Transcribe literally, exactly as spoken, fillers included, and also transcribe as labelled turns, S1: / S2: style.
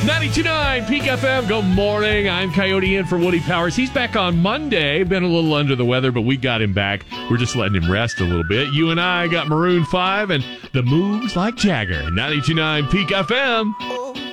S1: ninety-two point nine Peak F M. Good morning. I'm Coyote in for Woody Powers. He's back on Monday. Been a little under the weather, but we got him back. We're just letting him rest a little bit. You and I got Maroon five and the moves like Jagger. ninety-two point nine Peak F M.